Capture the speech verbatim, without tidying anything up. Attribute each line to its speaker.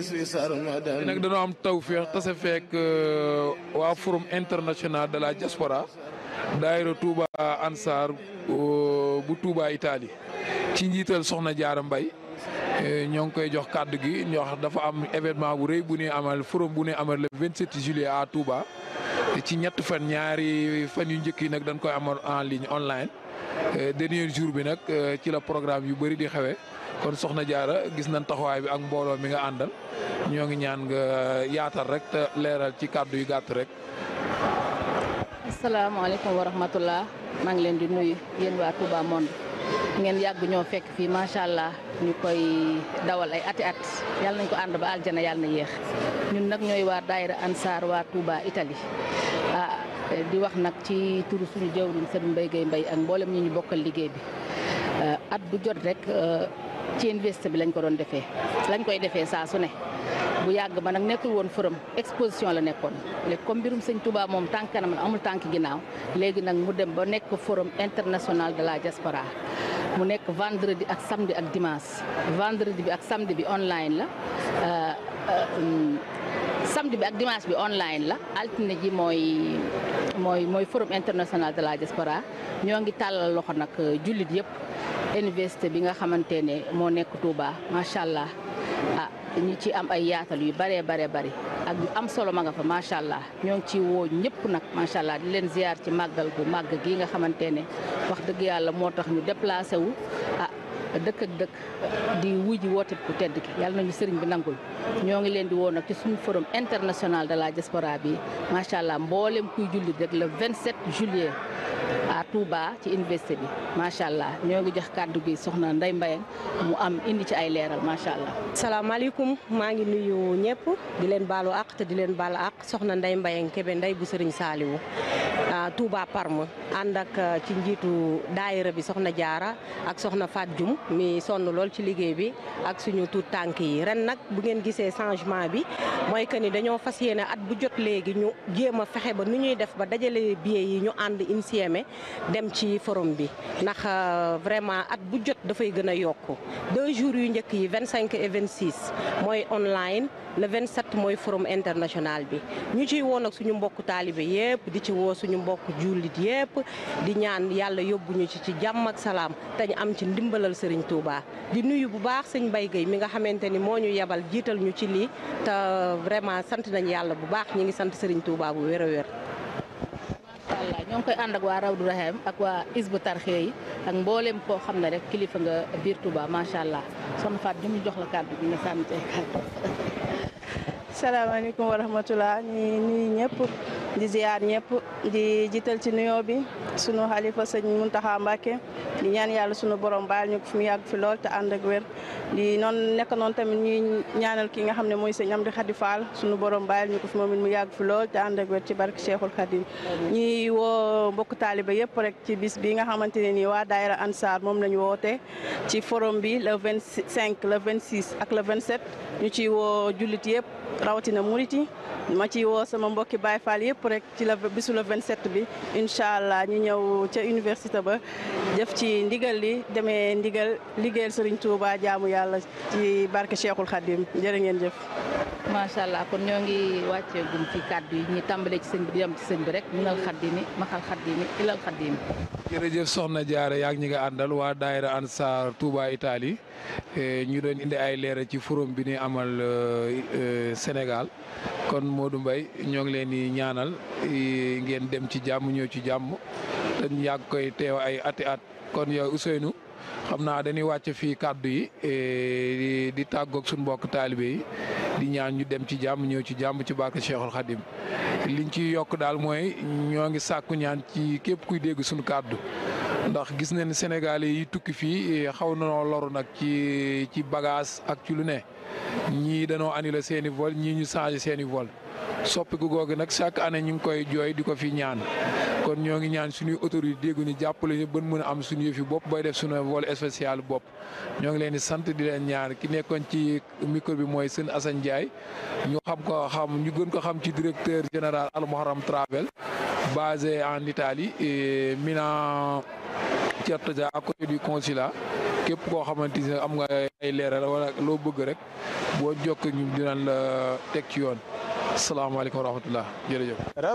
Speaker 1: nag dañoo am tawféex tase fekk waa forum international de la diaspora daayira Touba Ansar bu Touba Italie ci njiital Soxna Jaara Mbay ñoo ngi koy jox kàddu gi ñoo xam dafa am événement bu rëy bu ñuy amal forum bu ñuy amal le vingt-sept juillet à Touba ci ñett fan ñaari fan yu njëkk yi nag dañ koy amal en ligne online dernier jour bi nag ci la programme yu bëri di xewe kon Soxna Jaara gis nañ taxawaay bi ak mbooloo mi nga àndal ñoo ngi ñaan nga yaatal rek te leeral ci kàddu yu gàtt rek.
Speaker 2: asalaamaaleykum wa rahmatullah maa ngi leen di nuyu yéen waa Touba Monde ngeen yàgg ñoo fekk fii macha allah ñu koy dawal ay ati at yàlla nañ ko ànd ba aljana yàlla na yéex ñun nag ñooy waa daayira Ansar waa Touba Italie ah di wax nag ci turu suñu jawriñ Serigne Mbaye Gueye Mbaye ak mboolem ñi ñu bokkal liggéey bi at bu jot rek ci université bi lañ ko doon defee lañ koy defee saa su ne bu yàgg ba nag nekkul woon forum exposition la nekkoon léegi comme mbirum sëñ Touba moom tànk kanam amul tànk ginnaaw léegi nag mu dem ba nekk forum international de la diaspora mu nekk vendredi ak samedi ak dimanche vendredi bi ak samedi bi online la samedi bi ak dimanche bi online la altine ji mooy mooy mooy forum international de la diaspora ñoo ngi tàllal loxo nag jullit yëpp université bi nga xamante ne moo nekk Touba macha allah ah ñi ci am ay yaatal yu bëree bare bëri ak yu am solo ma nga fa macha allah ñoo ngi ci woo ñëpp nag macha allah di leen ziar ci màggal gu màgg gi nga xamante ne wax dëgg yàlla moo tax ñu déplacé wu ah dëkk ak dëkk di wuji woote ku tedd ki yàlla nañu sëriñ bi nangul ñoo ngi leen di woo nag ci suñu forum international de la diaspora bi macha allah mboolem kuy jullit rek le vingt-sept juillet à Touba ci université bi macha allah ñoo ngi jox kàddu gi soxna Ndeye Mbaye mu am indi ci ay leeral macha allah.
Speaker 3: salaamaaleykum maa ngi nuyu ñëpp di leen baalu àq te di leen baal àq soxna Ndeye Mbaye Kébé Ndeye bu Serigne Saliou Touba Parme ànd ak ci njiitu daayira bi soxna Jaara ak soxna Fat Dioum mi sonn lool ci liggéey bi ak suñu tuut tànk yi ren nag bu ngeen gisee changement bi mooy que ni dañoo fas yéene at bu jot léegi ñu jéem a fexe ba nu ñuy def ba dajale billet yi ñu ànd insieme dem ci forum bi ndax vraiment at bu jot dafay gën a yokku deux jours yu njëkk yi vingt cinq et vingt six mooy online le vingt-sept mooy forum international bi ñu ciy woo nag suñu mbokku taalibe yëpp di ci woo suñu mbokku jullit yëpp di ñaan yàlla yóbbuñu ci ci jàmm ak salaam te ñu am ci ndimbalal Serigne Touba di nuyu bu baax sëñ Mbaye Gueye mi nga xamante ni moo ñu yebal jiital ñu ci lii te vraiment sant nañ yàlla bu baax ñi ngi sant Serigne Touba bu wér a wér.
Speaker 2: voilà ñoo ngi koy ànd ak waa Rawdu Rahim ak waa Isbu Tarxiya yi ak mboolem koo xam ne rek kilifa nga biir Touba macha allah soxna Fatou ñu jox la kàddu gi nga sànni ci kàddu.
Speaker 4: salaamaaleykum wa rahmatulah ñi nuyu ñëpp di ziar ñëpp di jiital ci nuyoo bi sunu xalifa sëñ Muntaxa Mbàkke di ñaan yàlla sunu borom baal ñu ko fi mu yàgg fi lool te ànd ak wér di noonu nekk noonu tamit ñuy ñaanal ki nga xam ne mooy sëñ Amdi Xadi Fall sunu borom baal ñu ko fi moom it mu yàgg fi lool te ànd ak wér ci barke Cheikhul Khadim ñuy woo mbokk taaliba yëpp rek ci bis bi nga xamante ne nii waa daayira Ansar moom la ñu woote ci forum bi le vingt-cinq le vingt-six ak le vingt-sept ñu ciy woo jullit yëpp rawatina murit yi ma ci woo sama mbokki Baye Fall yëpp rek ci la bisu le vingt-sept bi incha allah ñu ñëw ca université ba def ci ndigal li demee ndigal liggéeyal Serigne Touba jaamu yàlla ci barke Cheikhul Khadim jërë ngeen jëf.
Speaker 2: macha allah kon ñoo ngi wàccee gum ci kàddu yi ñu tàmbalee ci sëñ bi di dem ci sëñ bi rek minal xaddimi maxal xaddimi ilal xaddimi.
Speaker 1: jërëjëf soxna Jaara yaa ngi ñi nga àndal waa daayira Ansar Touba Italie ñu doon indi ay leeral ci forum bi ni amal Sénégal kon Modou Mbaye ñoo ngi leen di ñaanal ngeen dem ci jàmm ñëw ci jàmm dañ yàgg koy teew ay ati at kon yow Ousseynou xam naa dañuy wàcc fii kàddu yi di tàggoog suñu mbokk taalibe yi di ñaan ñu dem ci jàmm ñëw ci jàmm ci barke Cheikhul Khadim liñ ci yokk daal mooy ñoo ngi sàkku ñaan ci képp kuy dégg suñu kàddu ndax gis nañ Sénégalais yi tukki fii xaw na loru nag ci ci bagage ak ci lu ne ñii dañoo annulé seen i vol ñii ñu changé seen i vol soppiku googu nag chaque année ñu ngi koy jooy di ko fi ñaan kon ñoo ngi ñaan suñuy autorité déggu ñu jàppale ñu bën mën a am suñu yëfi bopp bay def suñu vol spécial bopp ñoo ngi leen di sant di leen ñaan ki nekkoon ci micro bi mooy sëñ Assane Ndiaye ñu xam ko xam ñu gën ko xam ci directeur général Al Muharram Travel basé en Italie et Milan Certosa à côté du consulat képp koo xamante ne am nga ay leeral wala loo bëgg rek boo jokk ñu dinañ la teg ci yoon. asalaamaaleykum wa rahmatullah jërëjëf.